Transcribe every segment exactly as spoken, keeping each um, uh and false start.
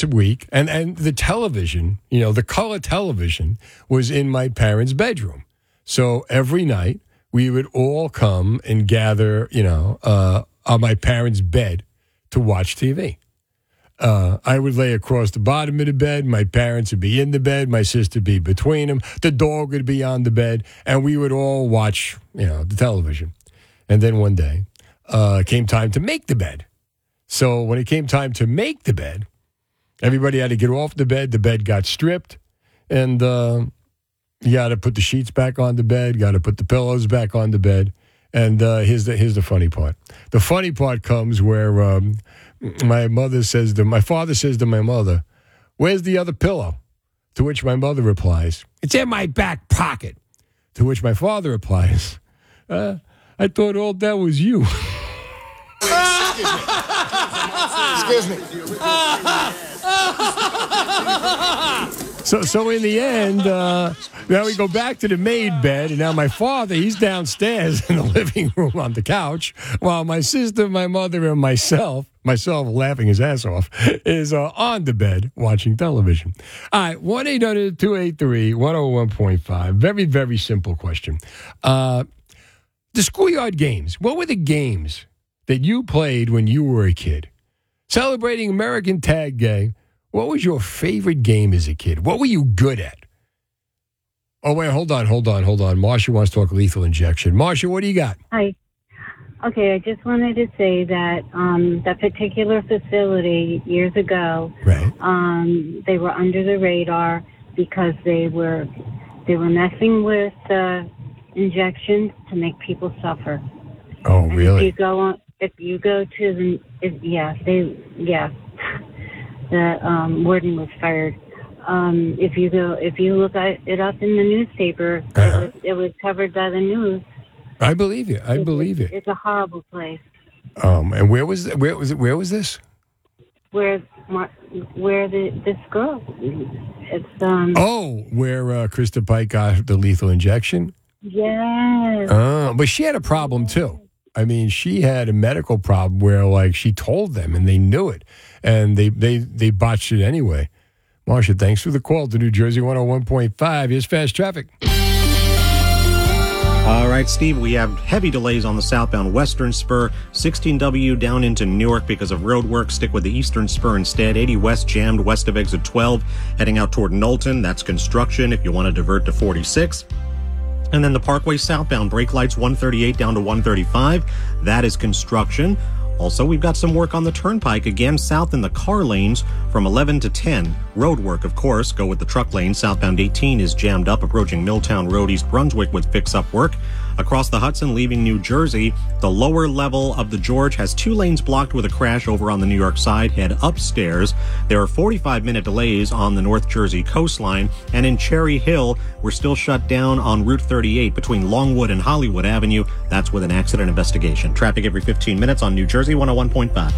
a week, and, and the television, you know, the color television was in my parents' bedroom. So every night we would all come and gather, you know, uh, on my parents' bed to watch T V. Uh, I would lay across the bottom of the bed. My parents would be in the bed. My sister would be between them. The dog would be on the bed. And we would all watch, you know, the television. And then one day, uh, came time to make the bed. So when it came time to make the bed, everybody had to get off the bed. The bed got stripped. And uh, you got to put the sheets back on the bed. Got to put the pillows back on the bed. And uh, here's the here's the funny part. The funny part comes where um, my mother says to my father says to my mother, "Where's the other pillow?" To which my mother replies, "It's in my back pocket." To which my father replies, uh, "I thought all that was you." Excuse me. Excuse me. So, so in the end, uh, now we go back to the maid bed, and now my father, he's downstairs in the living room on the couch, while my sister, my mother, and myself, myself laughing his ass off, is uh, on the bed watching television. All right, one eight hundred two eight three one oh one point five. Very, very simple question. Uh, the schoolyard games, what were the games that you played when you were a kid? Celebrating American Tag Day. What was your favorite game as a kid? What were you good at? Oh, wait, hold on, hold on, hold on. Marcia wants to talk lethal injection. Marcia, what do you got? Hi. Okay, I just wanted to say that um, that particular facility years ago, right. um, they were under the radar because they were they were messing with uh, injections to make people suffer. Oh, and really? If you go on, if you go to the, if, yeah, they, yeah. The um, warden was fired. Um, if you go, if you look at it up in the newspaper, uh-huh. it, was, it was covered by the news. I believe you. I it, believe it. It's a horrible place. Um, and where was where was it? Where was this? Where where the this girl? It's um. Oh, where uh, Krista Pike got the lethal injection. Yes. Oh, but she had a problem too. I mean, she had a medical problem where, like, she told them and they knew it, and they they, they botched it anyway. Marcia, thanks for the call to New Jersey one oh one point five. Here's Fast Traffic. All right, Steve, we have heavy delays on the southbound Western Spur. sixteen W down into Newark because of road work. Stick with the Eastern Spur instead. eighty West jammed west of exit twelve, heading out toward Knowlton. That's construction if you want to divert to forty-six. And then the Parkway southbound, brake lights one thirty-eight down to one thirty-five. That is construction. Also, we've got some work on the Turnpike, again south in the car lanes from eleven to ten. Road work, of course. Go with the truck lane. Southbound eighteen is jammed up, approaching Milltown Road, East Brunswick with fix-up work. Across the Hudson, leaving New Jersey, the lower level of the George has two lanes blocked with a crash over on the New York side. Head upstairs. There are forty-five minute delays on the North Jersey coastline. And in Cherry Hill, we're still shut down on Route thirty-eight between Longwood and Hollywood Avenue. That's with an accident investigation. Traffic every fifteen minutes on New Jersey one oh one point five.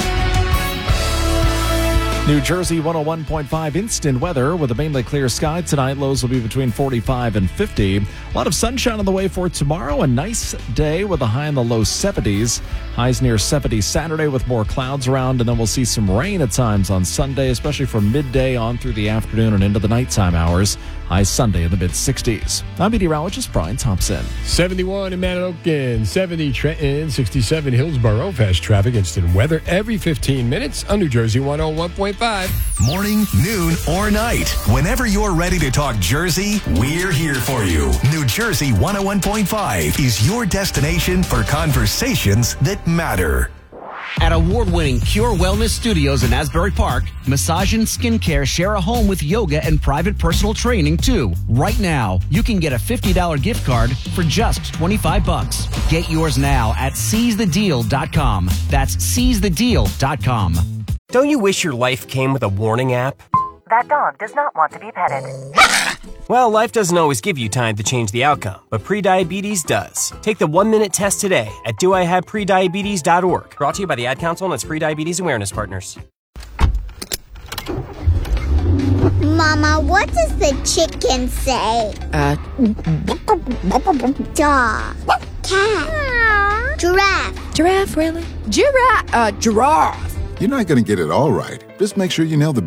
New Jersey one oh one point five instant weather with a mainly clear sky tonight. Lows will be between forty-five and fifty. A lot of sunshine on the way for tomorrow. A nice day with a high in the low seventies. Highs near seventy Saturday with more clouds around, and then we'll see some rain at times on Sunday, especially from midday on through the afternoon and into the nighttime hours. High Sunday in the mid-sixties. I'm meteorologist Brian Thompson. seventy-one in Manahawkin, seventy Trenton, sixty-seven Hillsborough. Fast traffic, instant weather every fifteen minutes on New Jersey one oh one point five. Morning, noon, or night. Whenever you're ready to talk Jersey, we're here for you. New Jersey one oh one point five is your destination for conversations that matter. At award-winning Pure Wellness Studios in Asbury Park, massage and skincare share a home with yoga and private personal training, too. Right now, you can get a fifty dollars gift card for just twenty-five bucks. Get yours now at seize the deal dot com. That's seize the deal dot com. Don't you wish your life came with a warning app? That dog does not want to be petted. Well, life doesn't always give you time to change the outcome, but prediabetes does. Take the one-minute test today at do I have prediabetes dot org. Brought to you by the Ad Council and its Prediabetes Awareness Partners. Mama, what does the chicken say? Uh, Dog. Cat. Giraffe. Giraffe, really? Giraffe. Uh, giraffe. You're not going to get it all right. Just make sure you nail the